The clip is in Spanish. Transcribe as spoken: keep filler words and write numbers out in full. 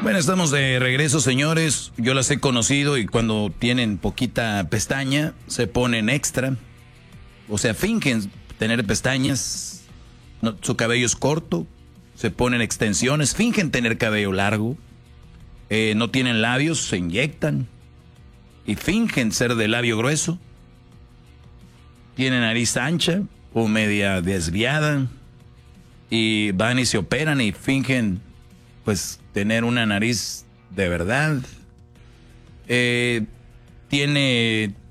Bueno, estamos de regreso, señores. Yo las he conocido y cuando tienen poquita pestaña, se ponen extra. O sea, fingen tener pestañas. No, su cabello es corto. Se ponen extensiones. Fingen tener cabello largo. Eh, no tienen labios, se inyectan. Y fingen ser de labio grueso. Tienen nariz ancha o media desviada. Y van y se operan y fingen, pues, tener una nariz de verdad. Eh, tiene